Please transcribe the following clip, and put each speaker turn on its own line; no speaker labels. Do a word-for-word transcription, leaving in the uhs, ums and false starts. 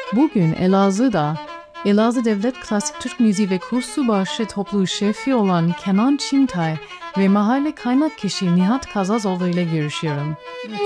Bugün Elazığ'da Elazığ Devlet Klasik Türk Müziği ve Kursu Başı Topluluğu şefi olan Kenan Çimtay ve mahalle kaynak kişi Nihat Kazazoğlu ile görüşüyorum.